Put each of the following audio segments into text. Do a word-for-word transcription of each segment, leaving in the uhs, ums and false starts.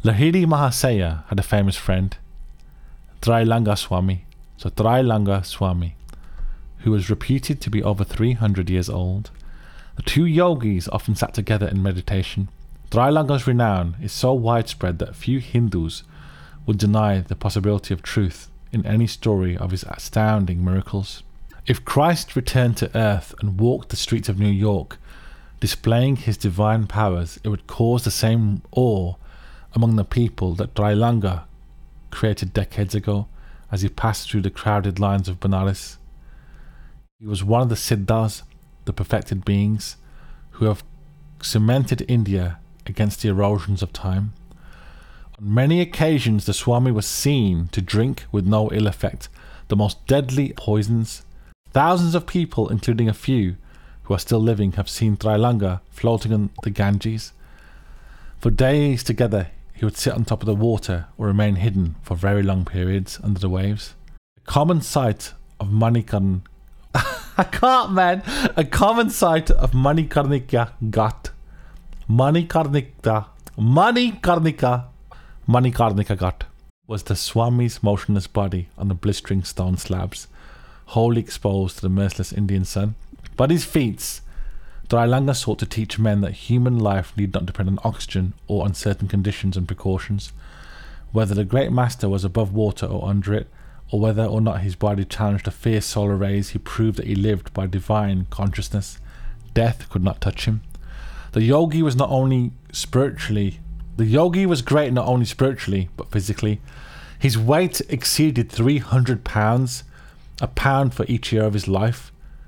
Lahiri Mahasaya had a famous friend, Trailanga Swami, so Trailanga Swami, who was reputed to be over three hundred years old. The two yogis often sat together in meditation. Trailanga's renown is so widespread that few Hindus would deny the possibility of truth in any story of his astounding miracles. If Christ returned to earth and walked the streets of New York, displaying his divine powers, it would cause the same awe among the people that Trailanga created decades ago as he passed through the crowded lines of Benares. He was one of the Siddhas, the perfected beings, who have cemented India against the erosions of time. On many occasions the Swami was seen to drink with no ill effect the most deadly poisons. Thousands of people, including a few who are still living, have seen Trailanga floating on the Ganges. For days together he would sit on top of the water or remain hidden for very long periods under the waves. A common sight of Manikarnika I can't, man. A common sight of Manikarnika Ghat. Manikarnika. Manikarnika. Manikarnika Ghat was the Swami's motionless body on the blistering stone slabs, wholly exposed to the merciless Indian sun. By these feats, Trailanga sought to teach men that human life need not depend on oxygen or on certain conditions and precautions. Whether the great master was above water or under it, or whether or not his body challenged the fierce solar rays, he proved that he lived by divine consciousness. Death could not touch him. The yogi was not only spiritually, the yogi was great not only spiritually, but physically. His weight exceeded three hundred pounds, a pound for each year of his life.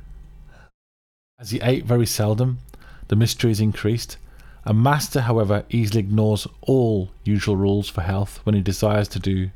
As he ate very seldom, the mysteries increased. A master, however, easily ignores all usual rules for health when he desires to do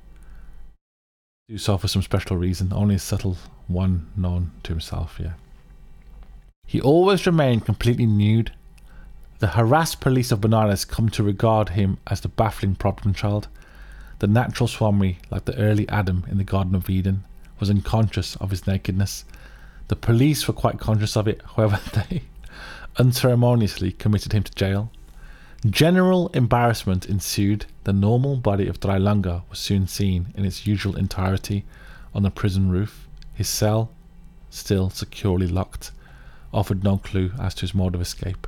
do so for some special reason, only a subtle one known to himself, yeah. He always remained completely nude. The harassed police of Benares come to regard him as the baffling problem child. The natural Swami, like the early Adam in the Garden of Eden, was unconscious of his nakedness. The police were quite conscious of it, however they unceremoniously committed him to jail. General embarrassment ensued. The normal body of Trailanga was soon seen in its usual entirety on the prison roof. His cell, still securely locked, offered no clue as to his mode of escape.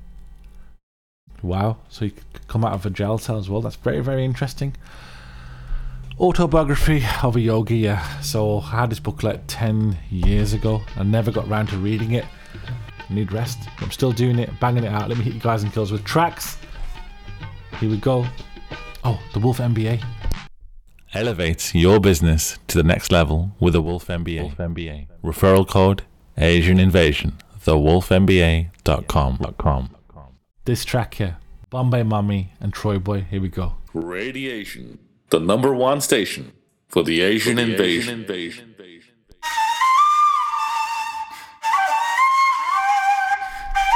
Wow, so he could come out of a jail cell as well. That's very, very interesting. Autobiography of a yogi, yeah. So I had this booklet ten years ago. I never got round to reading it. I need rest. I'm still doing it, banging it out. Let me hit you guys and kills with tracks. Here we go. Oh, the Wolf M B A. Elevate your business to the next level with the Wolf M B A. Wolf M B A. Referral code Asian Invasion. the wolf m b a dot com. This track here, Bombay Mummy and Troy Boy. Here we go. Radiation, the number one station for the Asian, for the invasion. Asian invasion.